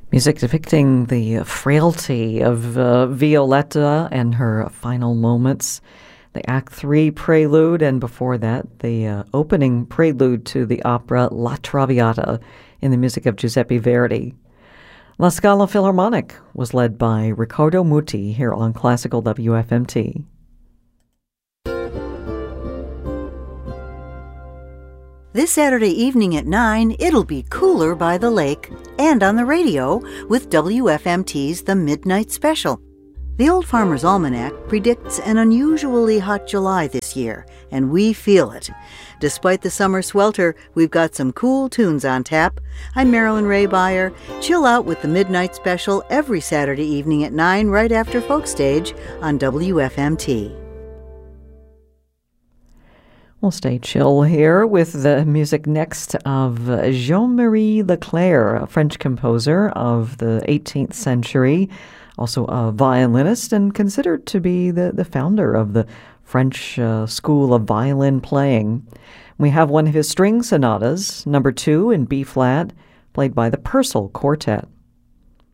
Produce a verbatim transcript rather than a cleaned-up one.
Music depicting the frailty of uh, Violetta and her final moments. The Act Three prelude, and before that, the uh, opening prelude to the opera La Traviata in the music of Giuseppe Verdi. La Scala Philharmonic was led by Riccardo Muti here on Classical W F M T. This Saturday evening at nine, it'll be cooler by the lake and on the radio with W F M T's The Midnight Special. The Old Farmer's Almanac predicts an unusually hot July this year, and we feel it. Despite the summer swelter, we've got some cool tunes on tap. I'm Marilyn Ray Beyer. Chill out with The Midnight Special every Saturday evening at nine right after Folk Stage on W F M T. We'll stay chill here with the music next of Jean-Marie Leclerc, a French composer of the eighteenth century, also a violinist and considered to be the, the founder of the French uh, school of violin playing. We have one of his string sonatas, number two in B-flat, played by the Purcell Quartet.